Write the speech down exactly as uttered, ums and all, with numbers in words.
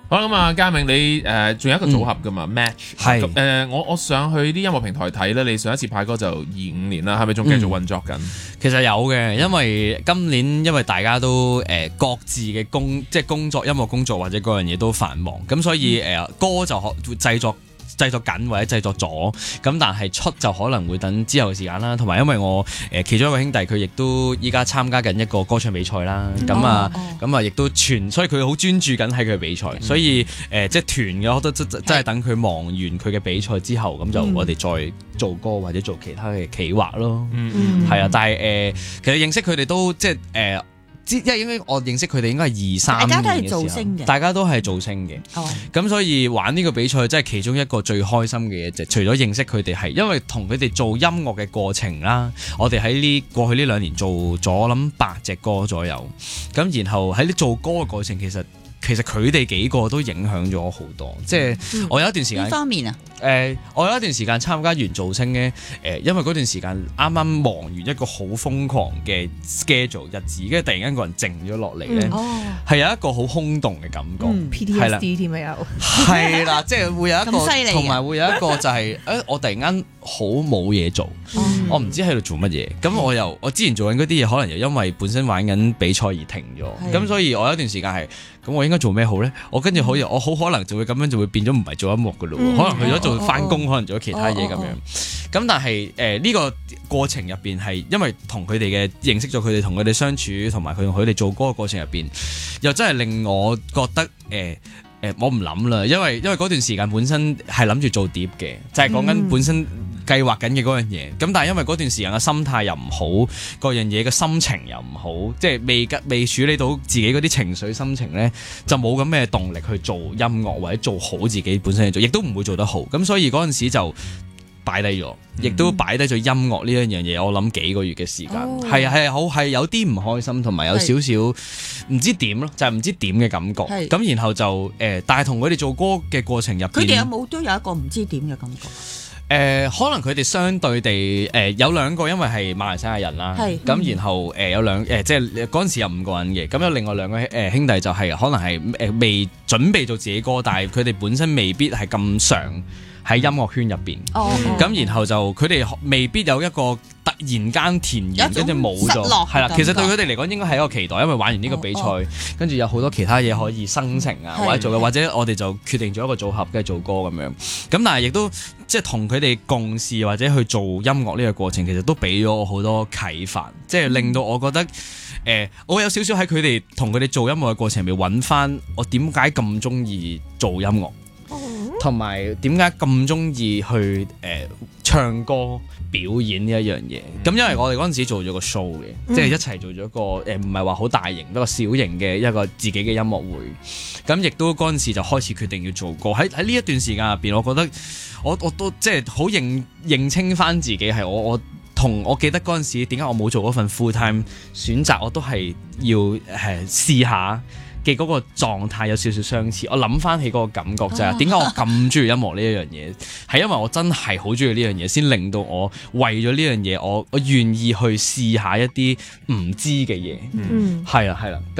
好啦，咁啊，嘉銘你誒仲有一個組合噶嘛 ？Match 係誒，我我上去啲音樂平台睇咧，你上一次派歌就二五年啦，係咪仲繼續運作緊？ 其實有嘅，因為今年因為大家都誒、呃、各自嘅工即係工作、音樂工作或者嗰樣嘢都繁忙，咁所以誒、呃、歌就可製作。製作緊或者製作咗，咁但係出就可能會等之後嘅時間啦。同埋因為我誒、呃、其中一個兄弟佢亦都依家參加緊一個歌唱比賽啦，咁、嗯、啊咁啊亦都全，所以佢好專注緊喺佢嘅比賽。嗯、所以誒、呃、即係團嘅，我覺得真真係等佢忙完佢嘅比賽之後，咁、嗯、就我哋再做歌或者做其他嘅企劃咯。嗯係啊，但係誒、呃、其實認識佢哋都即係誒。呃因為應該我認識佢哋應該係二三年嘅時候，大家都係造星嘅，大家都係造星嘅。咁、哦、所以玩呢個比賽，即係其中一個最開心嘅嘢，就除咗認識佢哋係，因為同佢哋做音樂嘅過程啦，我哋喺呢過去呢兩年做咗我諗八隻歌左右。咁然後喺呢做歌嘅過程，其實其實佢哋幾個都影響咗好多。即係我有一段時間，呢、嗯、方面啊。誒、呃，我有一段時間參加完造星咧，誒、呃，因為嗰段時間啱啱忙完一個好瘋狂嘅 schedule 日子，跟住突然間個人靜咗落嚟咧，係、嗯、有一個好空洞嘅感覺、嗯、 ，P T S D 添啊有， 係啦，即係會有一個，同埋會有一個就係、是、誒，我突然間好冇嘢做，嗯、我唔知喺度做乜嘢，咁我又我之前做緊嗰啲嘢，可能又因為本身玩緊比賽而停咗，咁所以我有一段時間係，咁我應該做咩好咧？我跟住好，我好可能就會咁樣就會變咗唔係做音樂噶咯，嗯、可能去咗做翻工，可能做咗其他嘢咁樣。咁但係誒呢個過程入邊係因為同佢哋嘅認識咗佢哋，同佢哋相處，同埋佢同佢哋做歌嘅過程入邊，又真係令我覺得誒誒、呃呃，我唔諗啦，因為因為嗰段時間本身係諗住做碟嘅，就係講緊本身計劃緊嘅嗰樣嘢。咁、嗯、但係因為嗰段時間嘅心態又唔好，各樣嘢嘅心情又唔好，即係未未處理到自己嗰啲情緒心情咧，就冇咁咩動力去做音樂或者做好自己本身嘅做，亦都唔會做得好。咁所以嗰陣時就擺低咗，亦都擺低咗音樂呢一樣嘢。我諗幾個月嘅時間，係啊係啊，好係有啲唔開心，同埋有少少唔知點咯，就係、是、唔知點嘅感覺。咁然後就誒、呃，但係同佢哋做歌嘅過程入邊，佢哋有冇都有一個唔知點嘅感覺？誒、呃，可能佢哋相對地誒、呃、有兩個，因為係馬來西亞人啦，咁、嗯、然後誒、呃、有兩誒、呃、即係嗰陣時有五個人嘅，咁有另外兩個誒、呃、兄弟就係可能係誒、呃、未準備做自己歌，但係佢哋本身未必係咁常喺音樂圈入邊，咁、哦、然後就佢哋未必有一個突然間填完跟住冇咗，係啦。其實對佢哋嚟講應該係一個期待，因為玩完呢個比賽，哦哦、跟住有好多其他嘢可以生成啊，或者做嘅，或者我哋就決定咗一個組合嘅做歌咁樣。咁但係亦都即係同佢哋共事或者去做音樂呢個過程，其實都俾咗我好多啟發，即係令到我覺得誒、呃，我有少少喺佢哋同佢哋做音樂嘅過程入面揾翻我點解咁中意做音樂。同埋點解咁中意去誒、呃、唱歌表演呢一樣嘢？咁、嗯、因為我哋嗰陣時做咗個 show 嘅，嗯、即係一齊做咗個誒唔係話好大型，不過小型嘅一個自己嘅音樂會。咁亦都嗰陣時就開始決定要做歌。喺喺呢一段時間入邊，我覺得我我都即係好認認清翻自己係我我同我記得嗰陣時點解我冇做嗰份 full time 選擇，我都係要誒試下。嘅嗰個狀態有少少相似，我諗翻起嗰個感覺就係點解我咁中意音樂呢一樣嘢，係因為我真係好中意呢樣嘢，先令到我為咗呢樣嘢，我我願意去試下一啲唔知嘅嘢，嗯，係啊係啦。